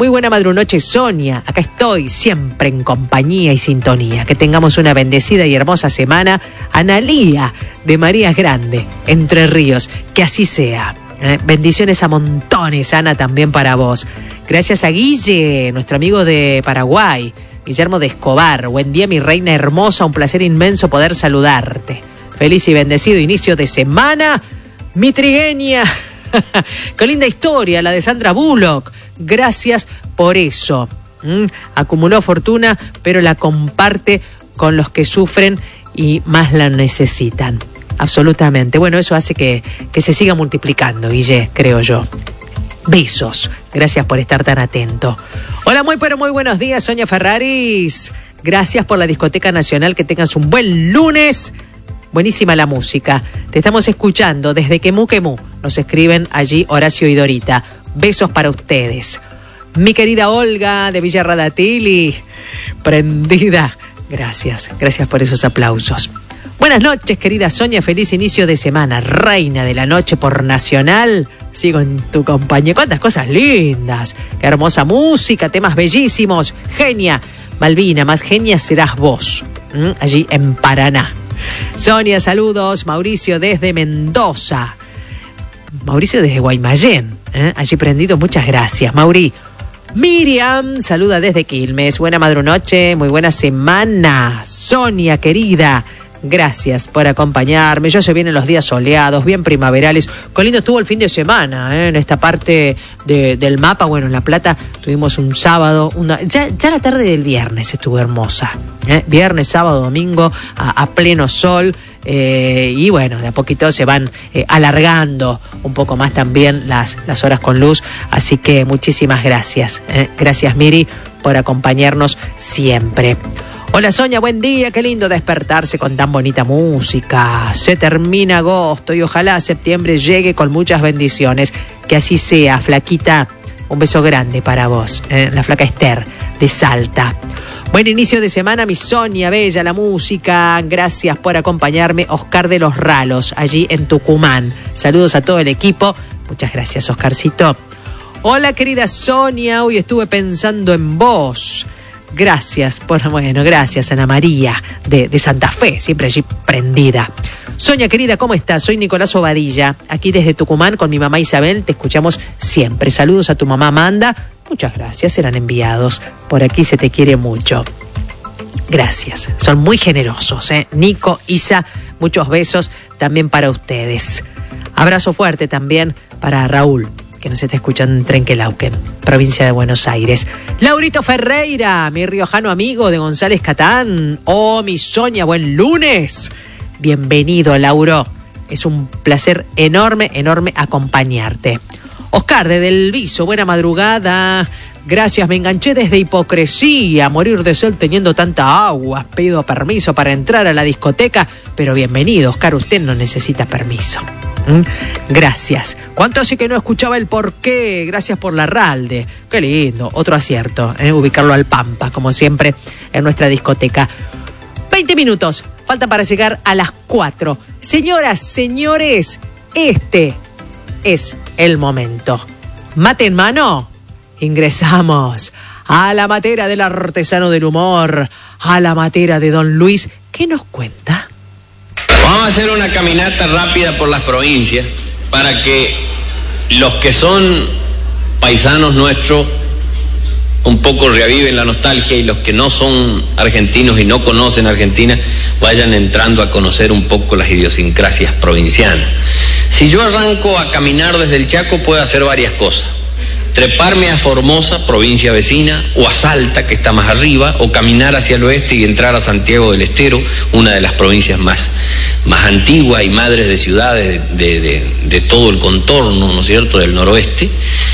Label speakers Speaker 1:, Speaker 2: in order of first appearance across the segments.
Speaker 1: Muy buena madrunoche, Sonia. Acá estoy, siempre en compañía y sintonía. Que tengamos una bendecida y hermosa semana. Analía de Marías Grande, Entre Ríos. Que así sea. Bendiciones a montones, Ana, también para vos. Gracias a Guille, nuestro amigo de Paraguay. Guillermo de Escobar. Buen día, mi reina hermosa. Un placer inmenso poder saludarte. Feliz y bendecido inicio de semana. Mi trigueña. Qué linda historia, la de Sandra Bullock. Gracias por eso. Acumuló fortuna, pero la comparte con los que sufren y más la necesitan. Absolutamente. Bueno, eso hace que se siga multiplicando, Guille, creo yo. Besos. Gracias por estar tan atento. Hola, muy buenos días, Sonia Ferraris. Gracias por la Discoteca Nacional. Que tengas un buen lunes. Buenísima la música. Te estamos escuchando desde Quemú. Nos escriben allí Horacio y Dorita. Besos para ustedes. Mi querida Olga de Villa Radatili. Prendida. Gracias por esos aplausos. Buenas noches, querida Sonia. Feliz inicio de semana. Reina de la noche por Nacional. Sigo en tu compañía. Cuántas cosas lindas. Qué hermosa música, temas bellísimos. Genia. Malvina, más genia serás vos. Allí en Paraná. Sonia, saludos. Mauricio desde Mendoza. Mauricio desde Guaymallén. Allí prendido, muchas gracias, Mauri. Miriam, saluda desde Quilmes. Buena madrunoche, muy buena semana. Sonia, querida. Gracias por acompañarme. Ya se vienen los días soleados, bien primaverales. Qué lindo estuvo el fin de semana, en esta parte del mapa. Bueno, en La Plata tuvimos un sábado, ya la tarde del viernes estuvo hermosa. Viernes, sábado, domingo, a pleno sol. Y bueno, de a poquito se van alargando un poco más también las horas con luz. Así que muchísimas gracias. Gracias, Miri, por acompañarnos siempre. Hola, Sonia, buen día, qué lindo despertarse con tan bonita música. Se termina agosto y ojalá septiembre llegue con muchas bendiciones. Que así sea, flaquita. Un beso grande para vos, la flaca Esther de Salta. Buen inicio de semana, mi Sonia, bella la música. Gracias por acompañarme, Oscar de los Ralos, allí en Tucumán. Saludos a todo el equipo. Muchas gracias, Oscarcito. Hola, querida Sonia, hoy estuve pensando en vos. Gracias, gracias Ana María de Santa Fe, siempre allí prendida. Sonia, querida, ¿cómo estás? Soy Nicolás Obadilla, aquí desde Tucumán con mi mamá Isabel, te escuchamos siempre. Saludos a tu mamá Amanda, muchas gracias, serán enviados. Por aquí se te quiere mucho. Gracias, son muy generosos, Nico, Isa, muchos besos también para ustedes. Abrazo fuerte también para Raúl, que nos está escuchando en Trenquelauquen, provincia de Buenos Aires. Laurito Ferreira, mi riojano amigo de González Catán. Oh, mi Sonia, buen lunes. Bienvenido, Lauro. Es un placer enorme acompañarte. Oscar de Del Viso, buena madrugada. Gracias, me enganché desde Hipocresía, morir de sol teniendo tanta agua. Pido permiso para entrar a la discoteca, pero bienvenido, Oscar, usted no necesita permiso. Gracias. ¿Cuánto hace que no escuchaba el porqué? Gracias por la Ralde. Qué lindo, otro acierto, ubicarlo al Pampa, como siempre, en nuestra discoteca. 20 minutos, falta para llegar a las 4. Señoras, señores, este es el momento. Mate en mano, ingresamos a la matera del artesano del humor, a la matera de Don Luis. ¿Qué nos cuenta?
Speaker 2: Vamos a hacer una caminata rápida por las provincias para que los que son paisanos nuestros un poco reaviven la nostalgia y los que no son argentinos y no conocen Argentina vayan entrando a conocer un poco las idiosincrasias provincianas. Si yo arranco a caminar desde el Chaco, puedo hacer varias cosas. Treparme a Formosa, provincia vecina, o a Salta, que está más arriba, o caminar hacia el oeste y entrar a Santiago del Estero, una de las provincias más antiguas y madres de ciudades de todo el contorno, ¿no es cierto?, del noroeste,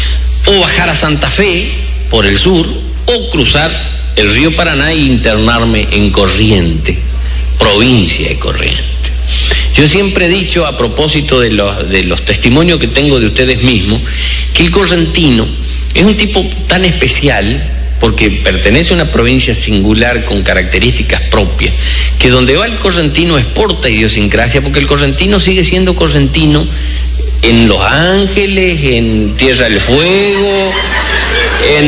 Speaker 2: o bajar a Santa Fe por el sur, o cruzar el río Paraná e internarme en Corrientes, provincia de Corrientes. Yo siempre he dicho, a propósito de los testimonios que tengo de ustedes mismos, que el correntino es un tipo tan especial, porque pertenece a una provincia singular con características propias, que donde va el correntino exporta idiosincrasia, porque el correntino sigue siendo correntino en Los Ángeles, en Tierra del Fuego, en